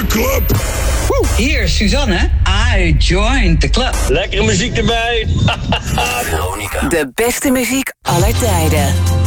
club. Hier, Suzanne. I joined the club. Lekkere muziek erbij. De beste muziek aller tijden.